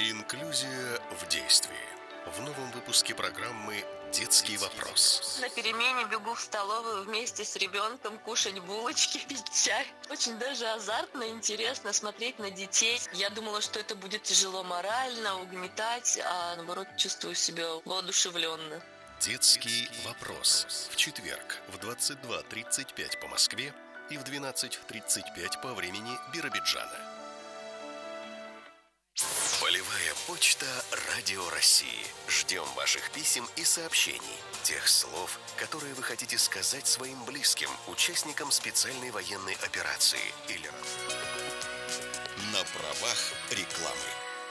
Инклюзия в действии. В новом выпуске программы «Детский вопрос». На перемене бегу в столовую вместе с ребенком кушать булочки, пить чай. Очень даже азартно, интересно смотреть на детей. Я думала, что это будет тяжело морально, угнетать, а наоборот чувствую себя воодушевленно. «Детский вопрос». В четверг в 22:35 по Москве и в 12:35 по времени Биробиджана. Полевая почта Радио России. Ждем ваших писем и сообщений. Тех слов, которые вы хотите сказать своим близким, участникам специальной военной операции или на правах рекламы.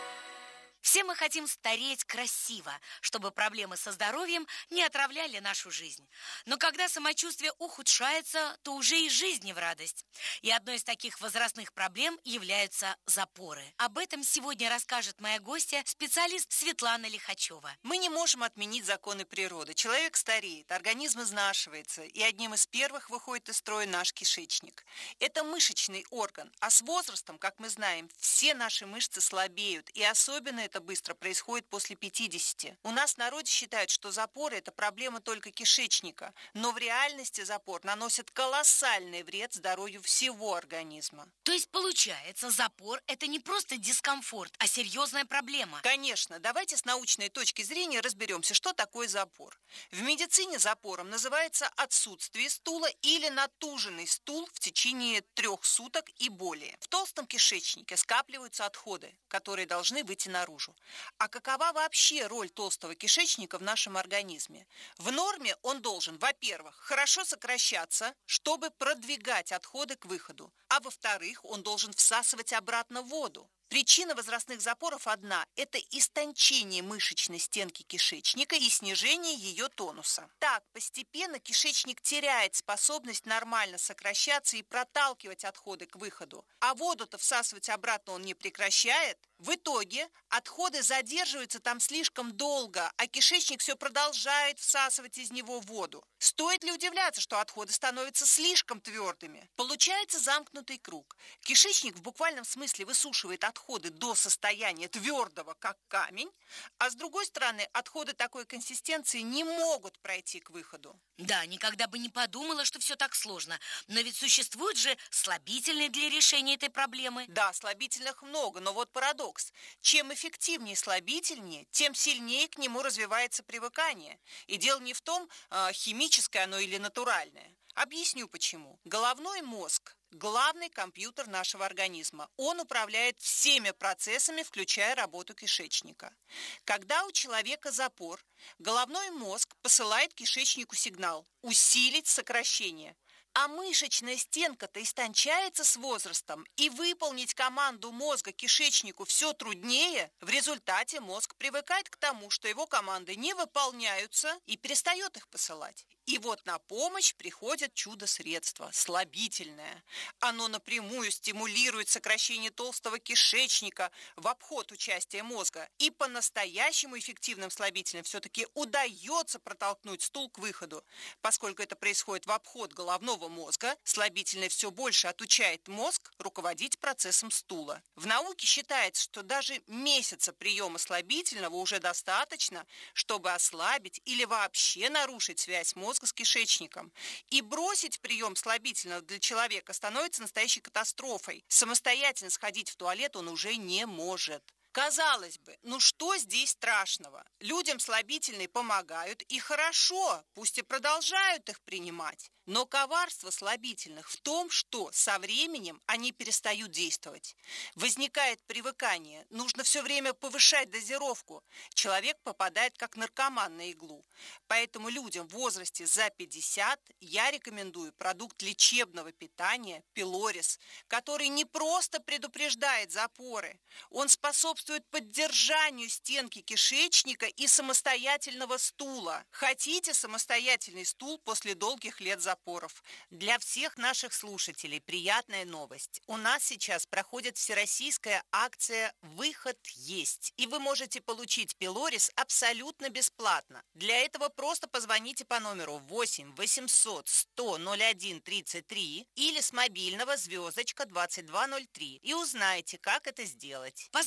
Все мы хотим стареть красиво, чтобы проблемы со здоровьем не отравляли нашу жизнь. Но когда самочувствие ухудшается, то уже и жизнь не в радость. И одной из таких возрастных проблем являются запоры. Об этом сегодня расскажет моя гостья, специалист Светлана Лихачева. Мы не можем отменить законы природы. Человек стареет, организм изнашивается, и одним из первых выходит из строя наш кишечник. Это мышечный орган, а с возрастом, как мы знаем, все наши мышцы слабеют, и особенно это быстро происходит после 50. У нас в народе считают, что запоры – это проблема только кишечника, но в реальности запор наносит колоссальный вред здоровью всего организма. То есть получается, запор – это не просто дискомфорт, а серьезная проблема. Конечно, давайте с научной точки зрения разберемся, что такое запор. В медицине запором называется отсутствие стула или натуженный стул в течение 3 суток и более. В толстом кишечнике скапливаются отходы, которые должны выйти наружу. А какова вообще роль толстого кишечника в нашем организме? В норме он должен, во-первых, хорошо сокращаться, чтобы продвигать отходы к выходу, а во-вторых, он должен всасывать обратно воду. Причина возрастных запоров одна – это истончение мышечной стенки кишечника и снижение ее тонуса. Так, постепенно кишечник теряет способность нормально сокращаться и проталкивать отходы к выходу, а воду-то всасывать обратно он не прекращает. В итоге отходы задерживаются там слишком долго, а кишечник все продолжает всасывать из него воду. Стоит ли удивляться, что отходы становятся слишком твердыми? Получается замкнутый круг. Кишечник в буквальном смысле высушивает отходы до состояния твердого, как камень, а с другой стороны, отходы такой консистенции не могут пройти к выходу. Да, никогда бы не подумала, что все так сложно. Но ведь существуют же слабительные для решения этой проблемы. Да, слабительных много, но вот парадокс. Чем эффективнее слабительнее, тем сильнее к нему развивается привыкание. И дело не в том, химическое оно или натуральное. Объясню почему. Головной мозг – главный компьютер нашего организма. Он управляет всеми процессами, включая работу кишечника. Когда у человека запор, головной мозг посылает кишечнику сигнал – усилить сокращение. А мышечная стенка-то истончается с возрастом, и выполнить команду мозга кишечнику все труднее. В результате мозг привыкает к тому, что его команды не выполняются, и перестает их посылать. И вот на помощь приходит чудо-средство – слабительное. Оно напрямую стимулирует сокращение толстого кишечника в обход участия мозга. И по-настоящему эффективным слабительным все-таки удается протолкнуть стул к выходу. Поскольку это происходит в обход головного мозга, слабительное все больше отучает мозг руководить процессом стула. В науке считается, что даже месяца приема слабительного уже достаточно, чтобы ослабить или вообще нарушить связь мозга с кишечником. И бросить прием слабительного для человека становится настоящей катастрофой. Самостоятельно сходить в туалет он уже не может. Казалось бы, ну что здесь страшного? Людям слабительные помогают, и хорошо, пусть и продолжают их принимать. Но коварство слабительных в том, что со временем они перестают действовать. Возникает привыкание, нужно все время повышать дозировку. Человек попадает как наркоман на иглу. Поэтому людям в возрасте за 50 я рекомендую продукт лечебного питания Пилорис, который не просто предупреждает запоры, он способствует поддержанию стенки кишечника и самостоятельного стула. Хотите самостоятельный стул после долгих лет запоров? Для всех наших слушателей приятная новость. У нас сейчас проходит всероссийская акция «Выход есть». И вы можете получить Пилорис абсолютно бесплатно. Для этого просто позвоните по номеру 8 800 100 01 33 или с мобильного *2203 и узнайте, как это сделать. Позвольте мне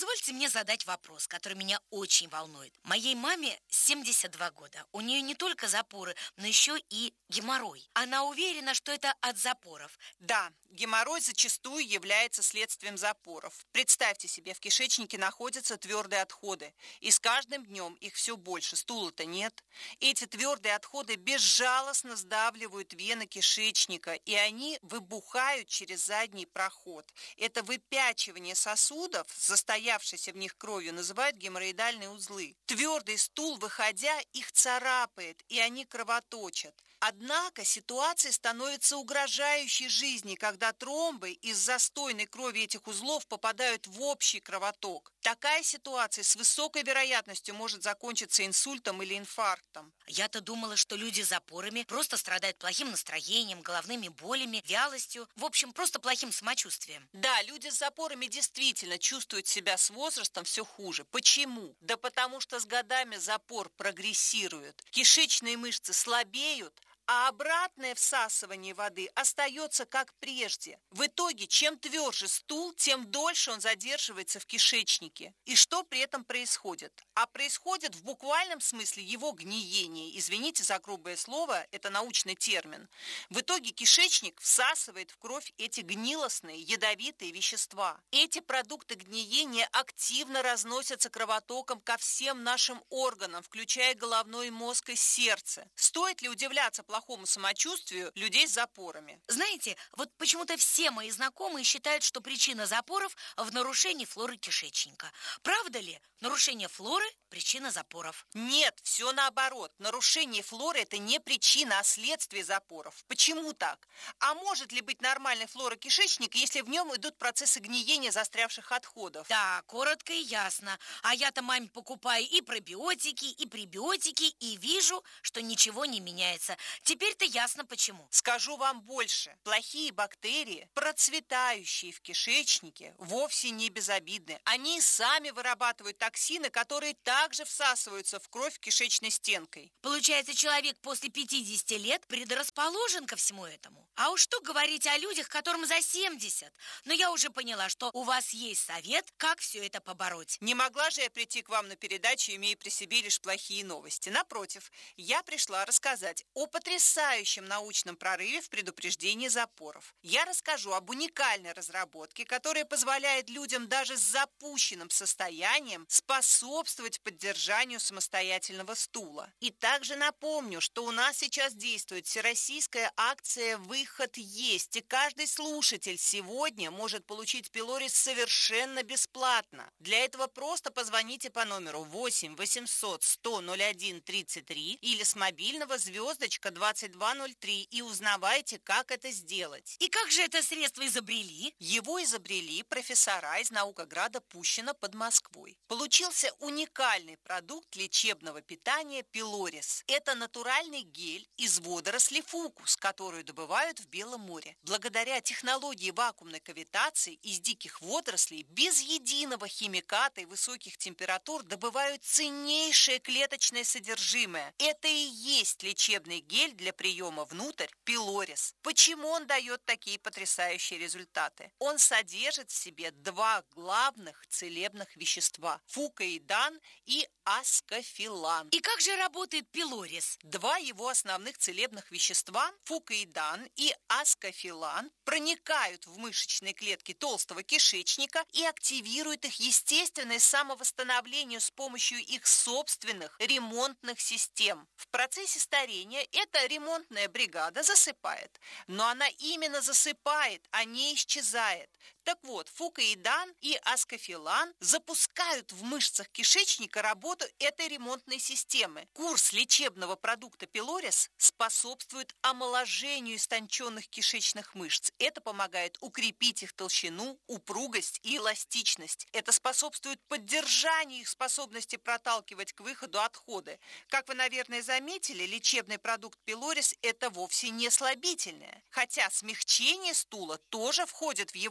задать вопрос, который меня очень волнует. Моей маме 72 года. У нее не только запоры, но еще и геморрой. Она уверена, что это от запоров. Да, геморрой зачастую является следствием запоров. Представьте себе, в кишечнике находятся твердые отходы, и с каждым днем их все больше, стула-то нет. Эти твердые отходы безжалостно сдавливают вены кишечника, и они выбухают через задний проход. Это выпячивание сосудов, застоявшейся в них кровью, называют геморроидальные узлы. Твердый стул, выходя, их царапает, и они кровоточат. Однако ситуация становится угрожающей жизни, когда тромбы из застойной крови этих узлов попадают в общий кровоток. Такая ситуация с высокой вероятностью может закончиться инсультом или инфарктом. Я-то думала, что люди с запорами просто страдают плохим настроением, головными болями, вялостью, в общем, просто плохим самочувствием. Да, люди с запорами действительно чувствуют себя с возрастом все хуже. Почему? Да потому что с годами запор прогрессирует. Кишечные мышцы слабеют, а обратное всасывание воды остается как прежде. В итоге, чем тверже стул, тем дольше он задерживается в кишечнике. И что при этом происходит? А происходит в буквальном смысле его гниение. Извините за грубое слово, это научный термин. В итоге кишечник всасывает в кровь эти гнилостные, ядовитые вещества. Эти продукты гниения активно разносятся кровотоком ко всем нашим органам, включая головной мозг и сердце. Стоит ли удивляться плохому самочувствию людей с запорами? Знаете, вот почему-то все мои знакомые считают, что причина запоров в нарушении флоры кишечника. Правда ли? Нарушение флоры – причина запоров. Нет, все наоборот. Нарушение флоры – это не причина, а следствие запоров. Почему так? А может ли быть нормальной флора кишечника, если в нем идут процессы гниения застрявших отходов? Да, коротко и ясно. А я-то маме покупаю и пробиотики, и пребиотики, и вижу, что ничего не меняется. Теперь-то ясно почему. Скажу вам больше. Плохие бактерии, процветающие в кишечнике, вовсе не безобидны. Они сами вырабатывают токсины, которые также всасываются в кровь кишечной стенкой. Получается, человек после 50 лет предрасположен ко всему этому. А уж что говорить о людях, которым за 70. Но я уже поняла, что у вас есть совет, как все это побороть. Не могла же я прийти к вам на передачу, имея при себе лишь плохие новости. Напротив, я пришла рассказать о потрясающем научном прорыве в предупреждении запоров. Я расскажу об уникальной разработке, которая позволяет людям даже с запущенным состоянием способствовать поддержанию самостоятельного стула. И также напомню, что у нас сейчас действует всероссийская акция «Выход есть», и каждый слушатель сегодня может получить пилорис совершенно бесплатно. Для этого просто позвоните по номеру 8 800 100 01 33 или с мобильного звездочка 2203 и узнавайте, как это сделать. И как же это средство изобрели? Его изобрели профессора из Наукограда Пущино под Москвой. Получился уникальный продукт лечебного питания пилорис. Это натуральный гель из водорослей фукус, которую добывают в Белом море. Благодаря технологии вакуумной кавитации из диких водорослей без единого химиката и высоких температур добывают ценнейшее клеточное содержимое. Это и есть лечебный гель для приема внутрь пилорис. Почему он дает такие потрясающие результаты? Он содержит в себе два главных целебных вещества – фукоидан и аскофилан. И как же работает пилорис? Два его основных целебных вещества – фукоидан и аскофилан – проникают в мышечные клетки толстого кишечника и активируют их естественное самовосстановление с помощью их собственных ремонтных систем. В процессе старения эта ремонтная бригада засыпает, но она именно засыпает, а не исчезает. Так вот, фукоидан и аскофилан запускают в мышцах кишечника работу этой ремонтной системы. Курс лечебного продукта пилорис способствует омоложению истонченных кишечных мышц. Это помогает укрепить их толщину, упругость и эластичность. Это способствует поддержанию их способности проталкивать к выходу отходы. Как вы, наверное, заметили, лечебный продукт пилорис – это вовсе не слабительное. Хотя смягчение стула тоже входит в его обязанности.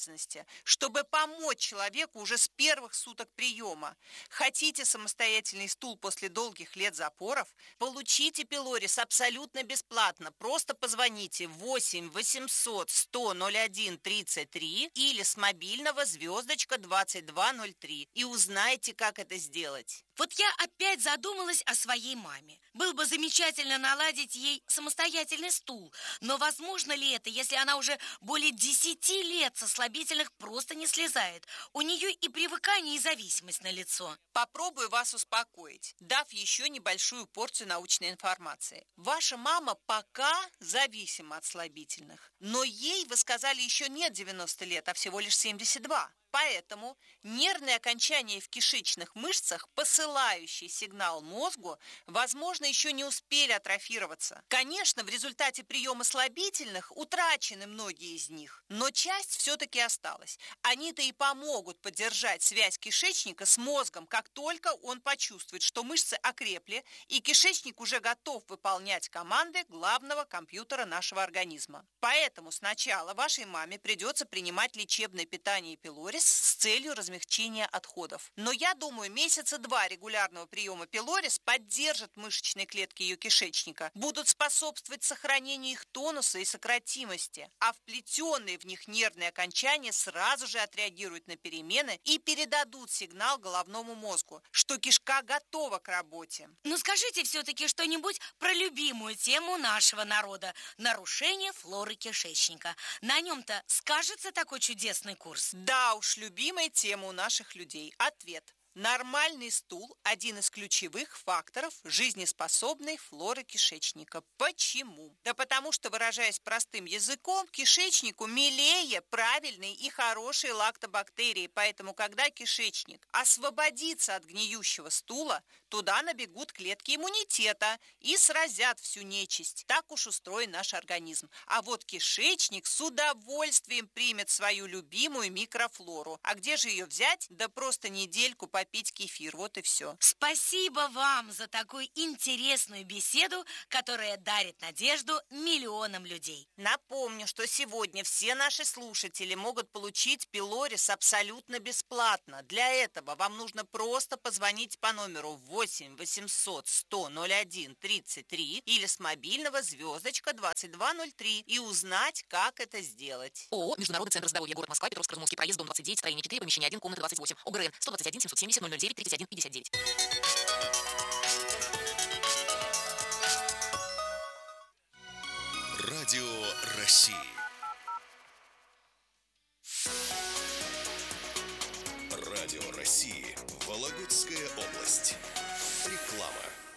обязанности, чтобы помочь человеку уже с первых суток приема. Хотите самостоятельный стул после долгих лет запоров? Получите Пилорис абсолютно бесплатно. Просто позвоните 8 800 100 01 33 или с мобильного звездочка 2203 и узнайте, как это сделать. Вот я опять задумалась о своей маме. Было бы замечательно наладить ей самостоятельный стул. Но возможно ли это, если она уже более 10 лет со слабительных просто не слезает? У нее и привыкание, и зависимость налицо. Попробую вас успокоить, дав еще небольшую порцию научной информации. Ваша мама пока зависима от слабительных, но ей, вы сказали, еще нет 90 лет, а всего лишь 72. Поэтому нервные окончания в кишечных мышцах, посылающие сигнал мозгу, возможно, еще не успели атрофироваться. Конечно, в результате приема слабительных утрачены многие из них, но часть все-таки осталась. Они-то и помогут поддержать связь кишечника с мозгом, как только он почувствует, что мышцы окрепли, и кишечник уже готов выполнять команды главного компьютера нашего организма. Поэтому сначала вашей маме придется принимать лечебное питание Пилорис с целью размягчения отходов. Но я думаю, месяца 2 регулярного приема Пилорис поддержат мышечные клетки ее кишечника, будут способствовать сохранению их тонуса и сократимости, а вплетенные в них нервные окончания сразу же отреагируют на перемены и передадут сигнал головному мозгу, что кишка готова к работе. Ну скажите все-таки что-нибудь про любимую тему нашего народа – нарушение флоры кишечника. На нем-то скажется такой чудесный курс? Да уж, любимая тема у наших людей. Ответ. Нормальный стул – один из ключевых факторов жизнеспособной флоры кишечника. Почему? Да потому что, выражаясь простым языком, кишечнику милее правильные и хорошие лактобактерии. Поэтому, когда кишечник освободится от гниющего стула, туда набегут клетки иммунитета и сразят всю нечисть. Так уж устроен наш организм. А вот кишечник с удовольствием примет свою любимую микрофлору. А где же ее взять? Да просто недельку попить кефир. Вот и все. Спасибо вам за такую интересную беседу, которая дарит надежду миллионам людей. Напомню, что сегодня все наши слушатели могут получить Пилорис абсолютно бесплатно. Для этого вам нужно просто позвонить по номеру 8 800 100 01 33 или с мобильного звездочка 2203 и узнать, как это сделать. ООО «Международный центр здоровья», город Москва, Петровско-Разумовский проезд, дом 29, строение 4, помещение 1, комната 28, ОГРН 121 770 009 31 59. Радио России. Радио России. Вологодская область. Реклама.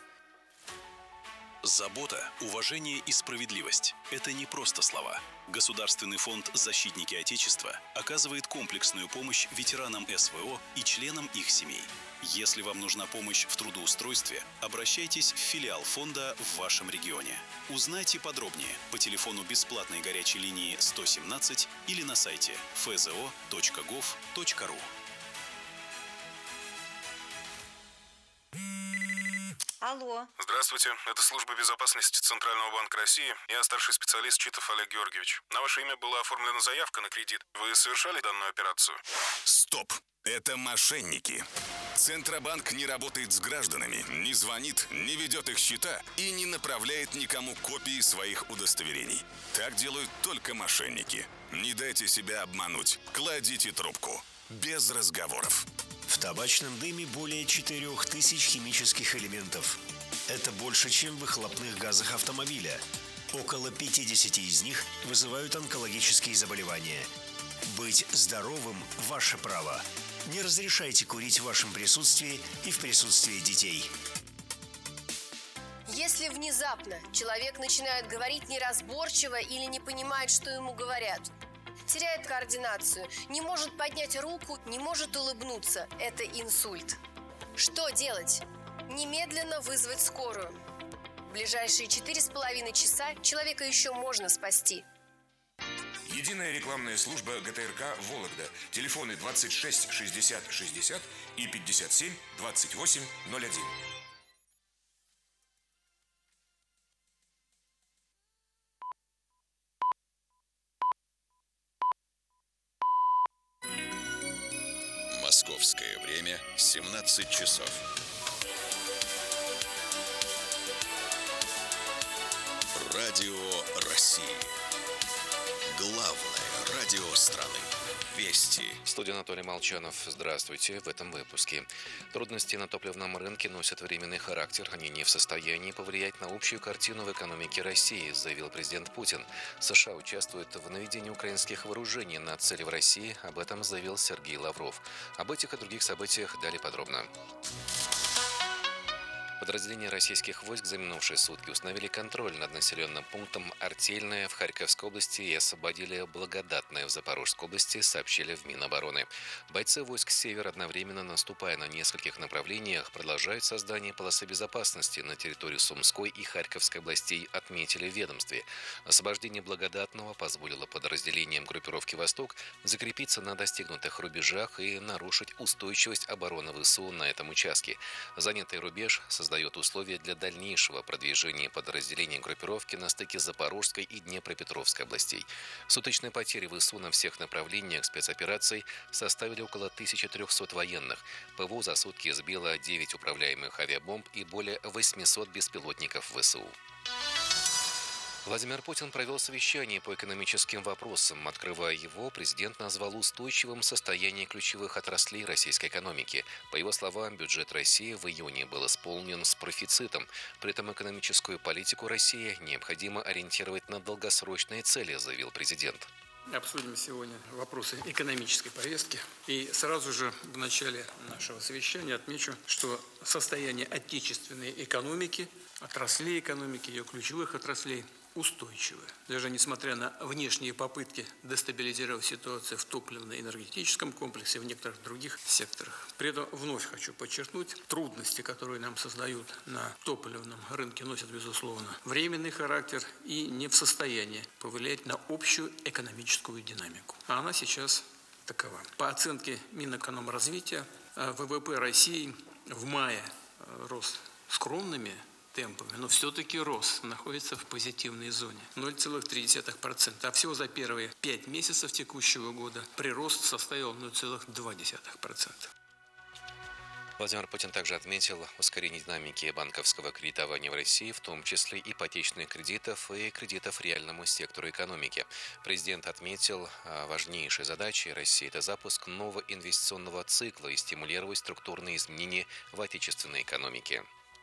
Забота, уважение и справедливость – это не просто слова. Государственный фонд «Защитники Отечества» оказывает комплексную помощь ветеранам СВО и членам их семей. Если вам нужна помощь в трудоустройстве, обращайтесь в филиал фонда в вашем регионе. Узнайте подробнее по телефону бесплатной горячей линии 117 или на сайте fzo.gov.ru. Алло. Здравствуйте, это служба безопасности Центрального банка России. Я старший специалист Читов Олег Георгиевич. На ваше имя была оформлена заявка на кредит. Вы совершали данную операцию? Стоп! Это мошенники. Центробанк не работает с гражданами, не звонит, не ведет их счета и не направляет никому копии своих удостоверений. Так делают только мошенники. Не дайте себя обмануть. Кладите трубку. Без разговоров. В табачном дыме более 4000 химических элементов. Это больше, чем в выхлопных газах автомобиля. Около 50 из них вызывают онкологические заболевания. Быть здоровым – ваше право. Не разрешайте курить в вашем присутствии и в присутствии детей. Если внезапно человек начинает говорить неразборчиво или не понимает, что ему говорят, теряет координацию, не может поднять руку, не может улыбнуться, это инсульт. Что делать? Немедленно вызвать скорую. В ближайшие 4,5 часа человека еще можно спасти. Единая рекламная служба ГТРК «Вологда». Телефоны 26 60 60 и 57 28 01. Московское время 17 часов. Радио России. Главное радио страны. Вести. В студии Анатолий Молчанов. Здравствуйте. В этом выпуске. Трудности на топливном рынке носят временный характер. Они не в состоянии повлиять на общую картину в экономике России, заявил президент Путин. США участвуют в наведении украинских вооружений на цели в России. Об этом заявил Сергей Лавров. Об этих и других событиях далее подробно. Подразделения российских войск за минувшие сутки установили контроль над населенным пунктом Артельное в Харьковской области и освободили Благодатное в Запорожской области, сообщили в Минобороны. Бойцы войск «Север», одновременно наступая на нескольких направлениях, продолжают создание полосы безопасности на территории Сумской и Харьковской областей, отметили в ведомстве. Освобождение Благодатного позволило подразделениям группировки «Восток» закрепиться на достигнутых рубежах и нарушить устойчивость обороны ВСУ на этом участке. Занятый рубеж создает условия для дальнейшего продвижения подразделений группировки на стыке Запорожской и Днепропетровской областей. Суточные потери ВСУ на всех направлениях спецопераций составили около 1300 военных. ПВО за сутки сбило 9 управляемых авиабомб и более 800 беспилотников ВСУ. Владимир Путин провел совещание по экономическим вопросам. Открывая его, президент назвал устойчивым состояние ключевых отраслей российской экономики. По его словам, бюджет России в июне был исполнен с профицитом. При этом экономическую политику России необходимо ориентировать на долгосрочные цели, заявил президент. Обсудим сегодня вопросы экономической повестки. И сразу же в начале нашего совещания отмечу, что состояние отечественной экономики, отраслей экономики, ее ключевых отраслей устойчивое. Даже несмотря на внешние попытки дестабилизировать ситуацию в топливно-энергетическом комплексе и в некоторых других секторах. При этом вновь хочу подчеркнуть, трудности, которые нам создают на топливном рынке, носят, безусловно, временный характер и не в состоянии повлиять на общую экономическую динамику. А она сейчас такова. По оценке Минэкономразвития, ВВП России в мае рос скромными темпами, но все-таки рост находится в позитивной зоне 0,3%, а всего за первые 5 месяцев текущего года прирост составил 0,2%. Владимир Путин также отметил ускорение динамики банковского кредитования в России, в том числе ипотечных кредитов и кредитов реальному сектору экономики. Президент отметил, важнейшей задачей России – это запуск нового инвестиционного цикла и стимулировать структурные изменения в отечественной экономике.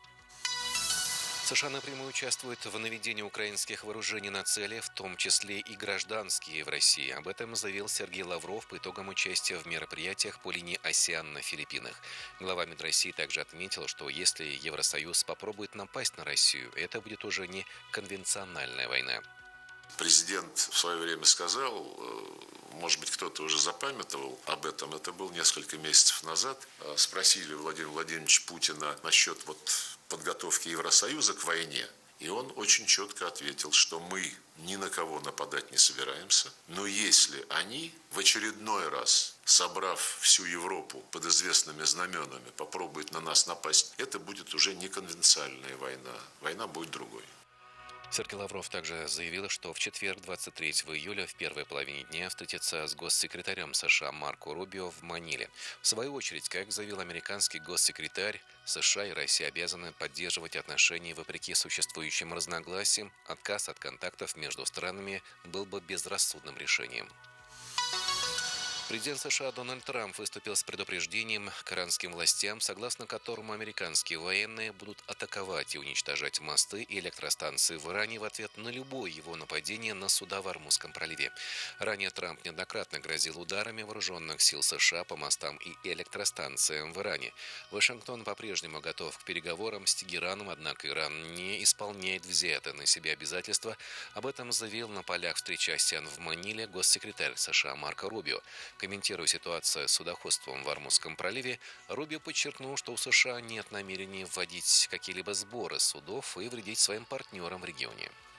США напрямую участвуют в наведении украинских вооружений на цели, в том числе и гражданские в России. Об этом заявил Сергей Лавров по итогам участия в мероприятиях по линии АСЕАН на Филиппинах. Глава МИД России также отметил, что если Евросоюз попробует напасть на Россию, это будет уже не конвенциональная война. Президент в свое время сказал, может быть, кто-то уже запамятовал об этом, это было несколько месяцев назад, спросили Владимира Владимировича Путина насчет подготовки Евросоюза к войне. И он очень четко ответил, что мы ни на кого нападать не собираемся, но если они в очередной раз, собрав всю Европу под известными знаменами, попробуют на нас напасть, это будет уже не конвенциональная война. Война будет другой. Сергей Лавров также заявил, что в четверг, 23 июля, в первой половине дня встретится с госсекретарем США Марко Рубио в Маниле. В свою очередь, как заявил американский госсекретарь, США и Россия обязаны поддерживать отношения вопреки существующим разногласиям. Отказ от контактов между странами был бы безрассудным решением. Президент США Дональд Трамп выступил с предупреждением к иранским властям, согласно которому американские военные будут атаковать и уничтожать мосты и электростанции в Иране в ответ на любое его нападение на суда в Ормузском проливе. Ранее Трамп неоднократно грозил ударами вооруженных сил США по мостам и электростанциям в Иране. Вашингтон по-прежнему готов к переговорам с Тегераном, однако Иран не исполняет взятые на себя обязательства. Об этом заявил на полях встречи АСЕАН в Маниле госсекретарь США Марко Рубио. Комментируя ситуацию с судоходством в Ормузском проливе, Рубио подчеркнул, что у США нет намерений вводить какие-либо сборы судов и вредить своим партнерам в регионе.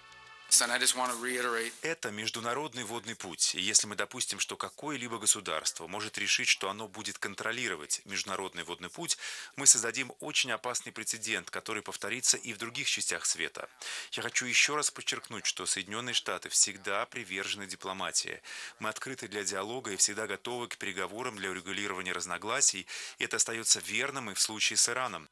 Это международный водный путь. И если мы допустим, что какое-либо государство может решить, что оно будет контролировать международный водный путь, мы создадим очень опасный прецедент, который повторится и в других частях света. Я хочу еще раз подчеркнуть, что Соединенные Штаты всегда привержены дипломатии. Мы открыты для диалога и всегда готовы к переговорам для урегулирования разногласий. И это остается верным и в случае с Ираном.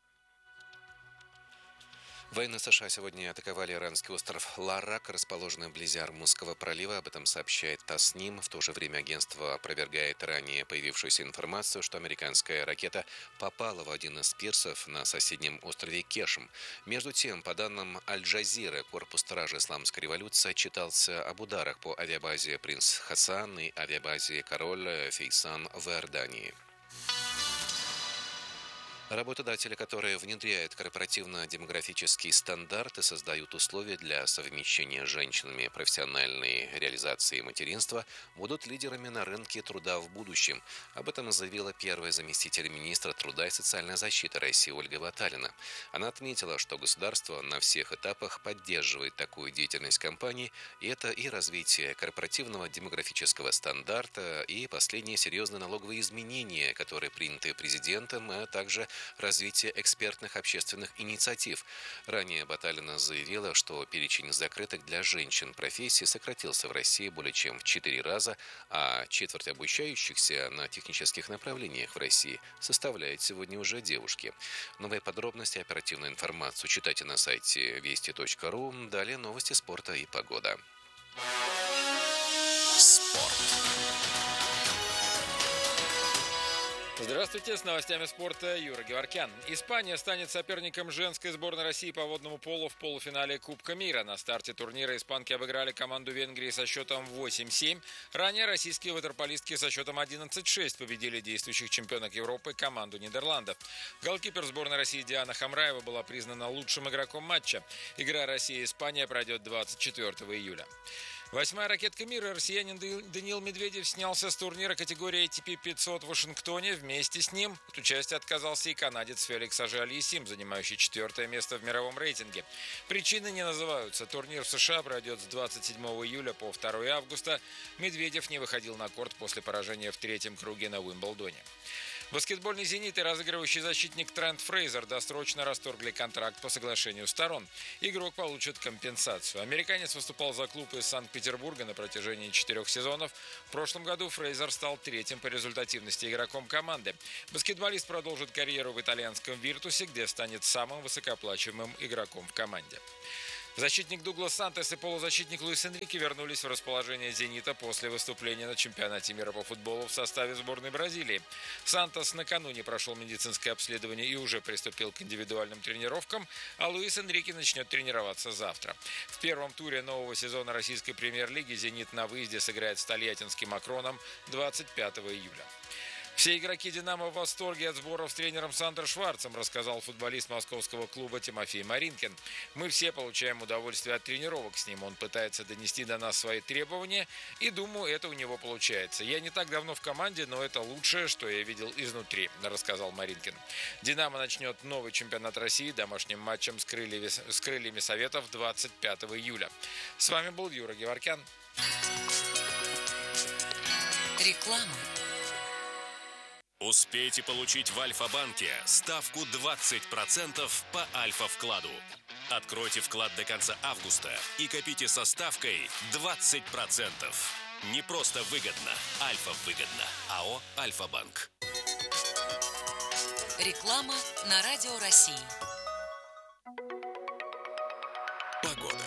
Военные США сегодня атаковали иранский остров Ларак, расположенный вблизи Ормузского пролива. Об этом сообщает ТАСНИМ. В то же время агентство опровергает ранее появившуюся информацию, что американская ракета попала в один из пирсов на соседнем острове Кешм. Между тем, по данным Аль-Джазиры, корпус стражи Исламской революции отчитался об ударах по авиабазе «Принц Хасан» и авиабазе «Король Фейсан» в Иордании. Работодатели, которые внедряют корпоративно-демографические стандарты, создают условия для совмещения с женщинами профессиональной реализации материнства, будут лидерами на рынке труда в будущем. Об этом заявила первая заместитель министра труда и социальной защиты России Ольга Ваталина. Она отметила, что государство на всех этапах поддерживает такую деятельность компаний, и это и развитие корпоративного демографического стандарта, и последние серьезные налоговые изменения, которые приняты президентом, а также развитие экспертных общественных инициатив. Ранее Баталина заявила, что перечень закрытых для женщин профессий сократился в России более чем в 4 раза, а четверть обучающихся на технических направлениях в России составляет сегодня уже девушки. Новые подробности, оперативную информацию читайте на сайте вести.ру. Далее новости спорта и погода. Спорт. Здравствуйте, с новостями спорта Юра Геворкян. Испания станет соперником женской сборной России по водному полу в полуфинале Кубка мира. На старте турнира испанки обыграли команду Венгрии со счетом 8-7. Ранее российские ватерполистки со счетом 11-6 победили действующих чемпионок Европы команду Нидерландов. Голкипер сборной России Диана Хамраева была признана лучшим игроком матча. Игра Россия-Испания пройдет 24 июля. 8-я ракетка мира, россиянин Даниил Медведев снялся с турнира категории ATP 500 в Вашингтоне. Вместе с ним от участия отказался и канадец Феликс Ожи-Алиасим, занимающий 4-е место в мировом рейтинге. Причины не называются. Турнир в США пройдет с 27 июля по 2 августа. Медведев не выходил на корт после поражения в 3-м круге на Уимблдоне. Баскетбольный «Зенит» и разыгрывающий защитник Трент Фрейзер досрочно расторгли контракт по соглашению сторон. Игрок получит компенсацию. Американец выступал за клуб из Санкт-Петербурга на протяжении 4 сезонов. В прошлом году Фрейзер стал 3-м по результативности игроком команды. Баскетболист продолжит карьеру в итальянском «Виртусе», где станет самым высокооплачиваемым игроком в команде. Защитник Дуглас Сантос и полузащитник Луис Энрике вернулись в расположение «Зенита» после выступления на чемпионате мира по футболу в составе сборной Бразилии. Сантос накануне прошел медицинское обследование и уже приступил к индивидуальным тренировкам, а Луис Энрике начнет тренироваться завтра. В первом туре нового сезона российской премьер-лиги «Зенит» на выезде сыграет с тольяттинским «Акроном» 25 июля. Все игроки «Динамо» в восторге от сборов с тренером Сандро Шварцем, рассказал футболист московского клуба Тимофей Маринкин. «Мы все получаем удовольствие от тренировок с ним. Он пытается донести до нас свои требования, и, думаю, это у него получается. Я не так давно в команде, но это лучшее, что я видел изнутри», рассказал Маринкин. «Динамо» начнет новый чемпионат России домашним матчем с крыльями Советов 25 июля. С вами был Юра Геворкян. Реклама. Успейте получить в Альфа-банке ставку 20% по Альфа-вкладу. Откройте вклад до конца августа и копите со ставкой 20%. Не просто выгодно, Альфа-выгодно. АО «Альфа-банк». Реклама на Радио России. Погода.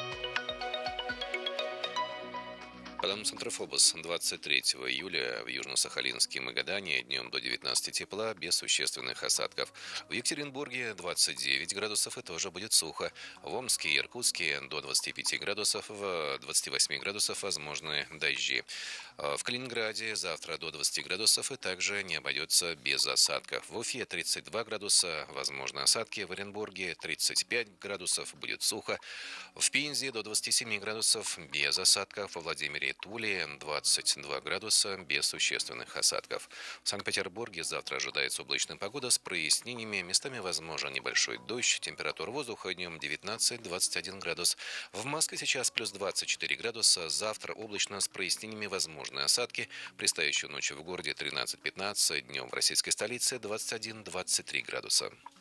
По данным Центрофобос, 23 июля в Южно-Сахалинске и Магадане днем до 19 тепла, без существенных осадков. В Екатеринбурге 29 градусов и тоже будет сухо. В Омске и Иркутске до 25 градусов, в 28 градусов возможны дожди. В Калининграде завтра до 20 градусов и также не обойдется без осадков. В Уфе 32 градуса, возможны осадки. В Оренбурге 35 градусов, будет сухо. В Пензе до 27 градусов без осадков. Во Владимире Подольске-Туле 22 градуса без существенных осадков. В Санкт-Петербурге завтра ожидается облачная погода с прояснениями. Местами возможен небольшой дождь. Температура воздуха днем 19-21 градус. В Москве сейчас плюс 24 градуса. Завтра облачно с прояснениями, возможны осадки. Предстоящую ночью в городе 13-15. Днем в российской столице 21-23 градуса.